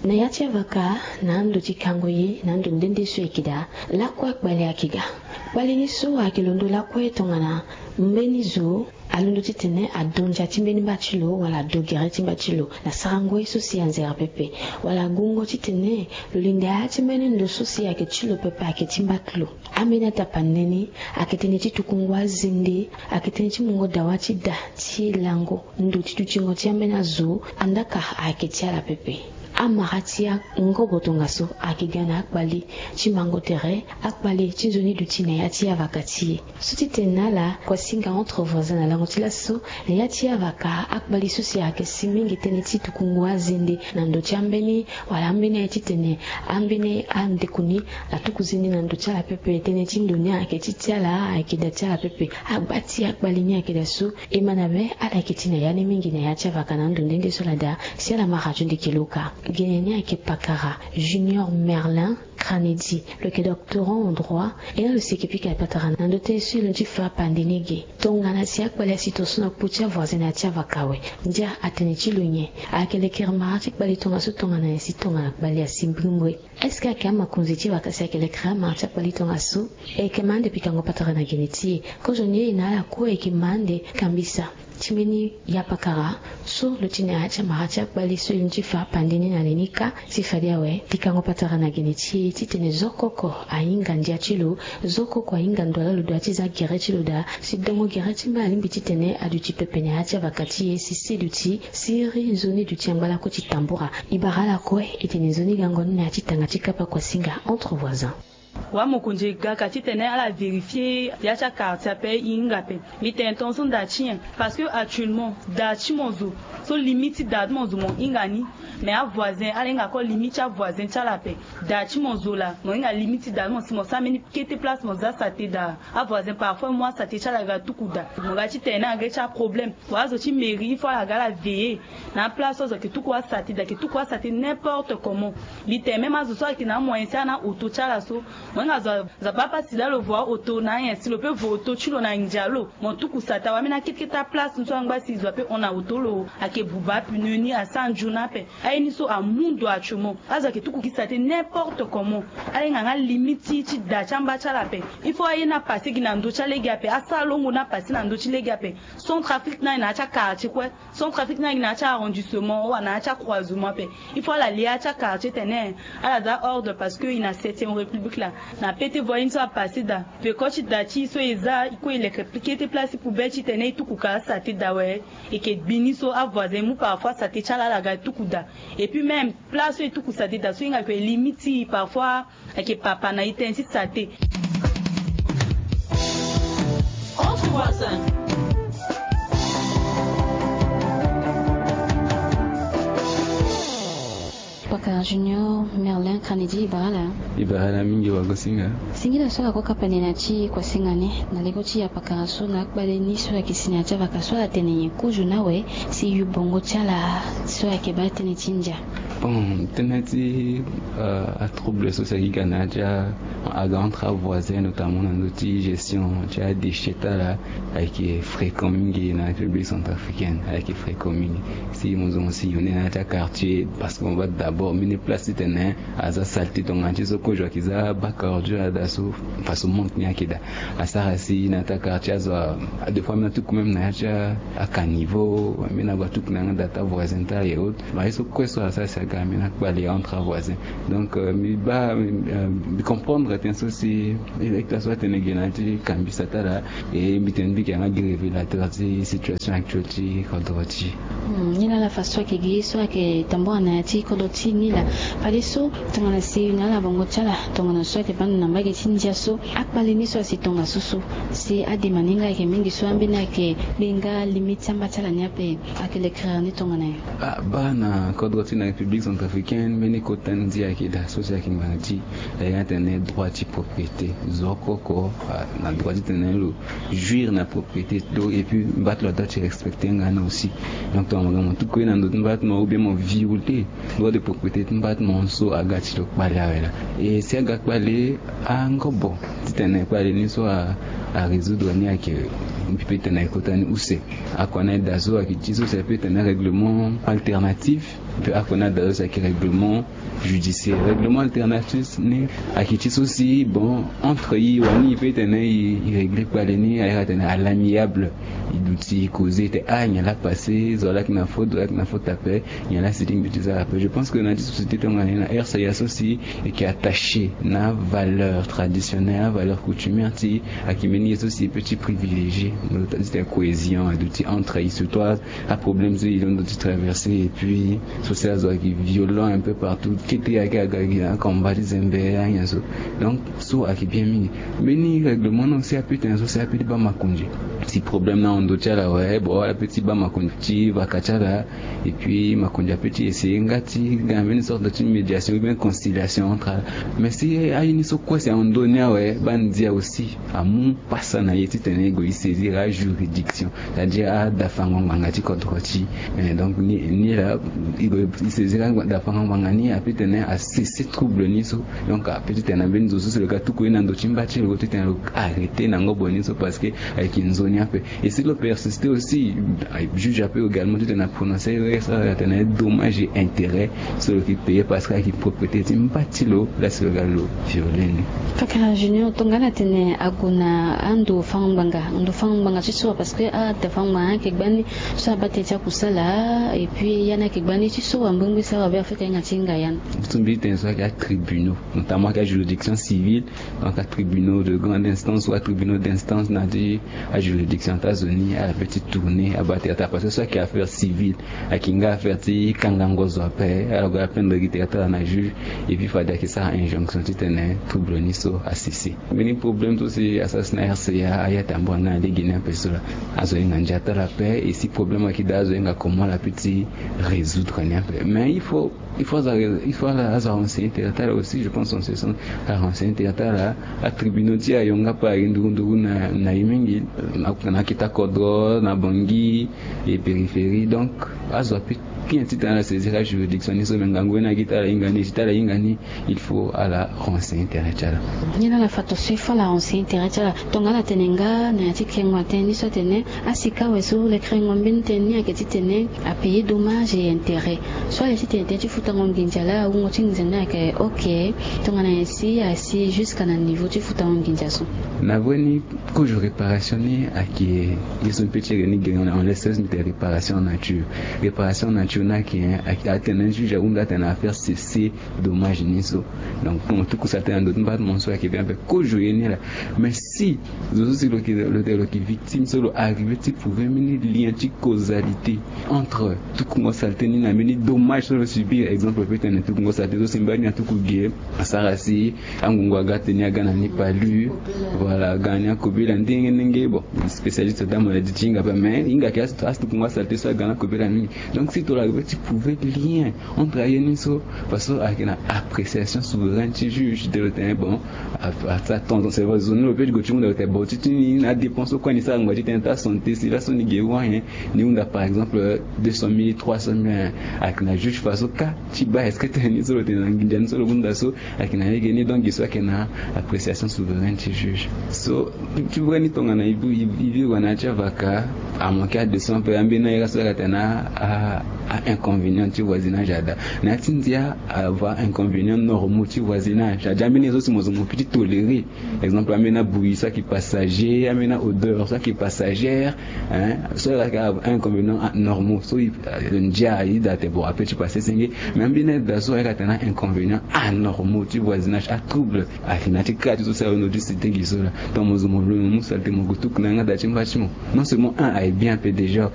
na yatia vaka na ndo chikango ye na ndo ndende swekida la kwa kwale akiga kwale ni so akilondo la kwa tongana mbeni zo alundo titene adonja timbeni bachilo wala dogere timbachilo na sarango iso si anzera pepe wala gungo titene lulinda atimbeni ndo so si ake chilo pepe ake timbatlo amena tapaneni aketene chitukungwa zindi aketene chimungo dawati da chilango ndo chituchingo tiambena zo andaka ake tiala pepe amaratia ngobotonga so akigana akbali chimango tere akbali chinzoni dutine yatia vakati suti tenala kwa singa entre voisins na langotila so yatia vaka akbali susi ake simingi tene chitukungwa zindi na ndo chambeni wala ambeni etitene ambeni andekuni atukuzindi na ndo chala pepe tene chindunia ake chitiala akidatiala pepe akbati akbali ni akida so emanabe ala kitina yani mingi na yatia vaka na ndo ndende solada siala marajundi kiluka Guinéen qui Pakara, Junior Merlin, Kranedi, le doctorant en droit, et le séquipi qui a patara, n'a noté sur le jifa pandénégué. Tongana siak bala situation na putia voisine atia vakawe. Ndia atenichi lunye. Akele kermaratik bali tonga so tongana esi tongana bali asimbrimwe. Est-ce qu'il y a ma konziti vakasi akele kermaratik bali tonga so? Et kemande pikango patara na geneti. Quand je n'y ai na la ko et kemande kambisa. Timeni ya pakara so le tine acha maracha bali so njifa pandini na lenika sifadia we tikango patara na geneti titene zokoko ainga ndia chilo zokoko ainga ndola ludati za gereti luda sidongo gereti mbali mbiti tene aduti pepene acha vakati sisi duti siri zoni duti ambala ko tambura ibarala ko etene zoni gangoni na titanga tikapa kwa singa entre voisins. Wa mokonje gaka titene ala vérifier ya cha carte pe ingape mite intention d'achien parce que actuellement d'achi monzo so limite d'ad monzo mon ingani mais a voisin ala nga ko limite a voisin cha la pe d'achi monzo la mon nga limite d'ad mon si mon ça meni kete place mon za sate da a voisin parfois moi sate cha la ga tukuda mon ga titene a cha problème wa zo ti mairie faut la ga la veiller na place zo ke tukwa sate da ke tukwa sate n'importe comment mite même azo so ki na moyen ça na auto cha la so Mwenga za papa sila lo voa auto na yen si lo pe vo auto chulo na njalo mon tuku sata wa mena kit ta place nso angba si zo pe on a auto lo ake buba pununi a sanjuna pe ay ni so a mundo a chumo aza ke tuku kisate n'importe comment ay nga limiti ti da chamba chala pe il faut ay na passer gina ndo cha legi ape asa longo na passer na ndo chi legi ape son trafic na cha quartier quoi son trafic na cha arrondissement ou na cha croisement pe il faut la lia cha quartier tene ala da ordre parce que ina 7e république là na pete voyine so a passer da pe coach dachi so eza iko ile répliquer te place pour beti tene tukuka sa te da we et que biniso a voisin mu parfois ça te chala la ga tukuda et puis même place et tuku sa te da so inga que limite parfois que papa na itensi sa te entre voisins. Pakara Junior Merlin Kranedi Ibarala mingi wagosinga singila soka kwa kapanena chi kwa singane na lego chi ya pakara so na akbale ni so ya kisini acha vakaso la tenenye kuju nawe si yubongo chala so ya kebate ni chinja bon tenati à trouble social qui ganaja à grand voisin notamment dans notre gestion tu as des cheta là avec fréquent mingi na République centrafricaine avec fréquent mingi si nous on si on est dans ta quartier parce qu'on va d'abord mine place tenant à ça salté ton anti so ko jokiza bakardio adaso façon monte nya kida asara si na ta quartier za deux fois même tout même na cha à caniveau mais na ba tout na data voisin ta et autres mais so quoi ça ça gamin na bali entre voisins donc mi ba comprendre atteint aussi avec la soit négative cambi satara et mitendi qui a grève la situation actuelle kodoti nina la façon que giso que tambona na ti kodoti nila paliso tongana si nala bongo chala tongana so que ban na mbage tinja so akbali ni so si tonga susu si adi maninga ke mingi so ambina ke linga limite amba chala nyape akele créer ni tongana bana kodoti na République centrafricaine meni kotanzi akida social kimbanti ya internet droit de propriété zokoko na droit de tenir jouir na propriété donc et puis battre la date respecter ngana aussi donc to magamo tout ko na ndo battre no bien mo violer droit de propriété battre mon so agati to balawela et si agakbale angobo tenir pas ni so à résoudre ni ake peut-être na ikotani use akona dazo akitizo ça peut être un règlement alternatif peut akona dazo ça qui règlement judiciaire règlement alternatif ne akitizo aussi bon entre yi wani peut être il régler par les à l'amiable il causer te il y a la passé zola qui na faute tapé il y a la sitting d'utiliser je pense que dans la société tongana RCS aussi et qui est attaché na valeur traditionnelle valeur coutumière ti akimeni aussi petit privilégié de cohésion d'outils entre surtout à problème ils ont dû traverser et puis social qui violent un peu partout qui était à combat des MBA donc so qui bien mis mais ni règlement aussi a pu être un social petit ba makonji si problème na on doit là ouais bon la petit ba makonji va kachala et puis makonji petit essayer ngati gagne une sorte de médiation ou bien conciliation entre mais si a une so quoi c'est on donné ouais bandia aussi à mon passant na yeti tenego il saisir la juridiction c'est-à-dire à dafango ngati kodroti donc ni là il saisir la dafango ngani a peut tenir à ces troubles ni so donc a peut tenir ben zo sur le cas tout ko ina ndo chimbachi le côté tenir arrêter nango boniso parce que avec une zone un peu et si le persister aussi juge a peut également tout tenir prononcer ça tenir dommage et intérêt sur le qui payer parce que qui propriété timbachilo là sur le galo violent kaka junior tongana tene aguna ando fangmbanga chiso parce que ta fangma ke bani so abate cha kusala et puis yana ke bani chiso ambongo ça va faire nga tinga yana tumbi tenso ya tribunaux notamment la juridiction civile donc à tribunaux de grande instance ou à tribunaux d'instance n'a dit à juridiction États-Unis à la petite tournée à battre parce que ça qui affaire civile à kinga affaire ti kangango zo après alors la peine de littérature na juge et puis fallait que ça injonction titene trouble ni so assisté mais le problème aussi assassinat RCA ayata mbanga de Guinée pessoa azo nganja la paix et si problème qui dazo nga comment la petit résoudre mais il faut la renseigner territoire aussi je pense on se sent à renseigner territoire à tribunaux tia yonga pa ndundu na imingi na kita kodro na bangi et périphérie donc azo qui est dans la saisir la juridiction ni so mengango na gitara ingani il faut à la renseigner territoire ni la fato se fa la renseigner territoire tongala tenenga na tikengwa teni so tene asika weso le krengo mbinteni aketi tene à payer dommages et intérêts soit les sites tu futango nginjala ou ngotinzena ke OK tongana ici assis jusqu'à un niveau tu futango nginjaso na voni que je réparationner à qui ils ont petit reni on laisse de réparation nature na qui a tenu juge ou a tenu à faire cesser dommage niso donc tout que ça tient d'autres pas mon soeur qui vient avec que jouer ni là mais si aussi le qui victime solo arriver tu pouvais mener lien de causalité entre tout qu'on salté ni na mener dommage sur subir exemple peut-être tout qu'on salté so simbani tout ko gué sarasi angungwa gateni agana ni palu voilà gagna kobila ndenge bon spécialiste dans maladie tinga pas mais inga kiasi tout qu'on salté so gana kobila ni donc si tu tu pouvais lien entre ayeniso parce que une appréciation souveraine tu juge de l'autre bon à ça ton c'est vrai zone le fait que tu me donnes bon tu na dépense quoi ni ça ngwa tu ta santé si la son ni rien ni on a par exemple 200 000 300 000 avec la juge face au cas tu bas est-ce que tu ni sur le ngidan sur le bunda so avec na yegeni donc soit que na appréciation souveraine tu juge so tu vois ni ton na ibi wana chavaka à mon cas de son peu ambina ira so tena à inconvénient du voisinage na tindia avoir inconvénient normaux du voisinage jamais les autres mozo petit tolérer exemple amena bruit ça qui passager amena odeur ça qui passagère hein ça inconvénient normaux so ndia ida te bon après tu passer singe même bien d'aso era tena inconvénient anormaux du voisinage à trouble à finatika tout ça on dit c'était gisola ton mozo mo salte mo gutuk na ngada chimbachimo non seulement un est bien peu déjà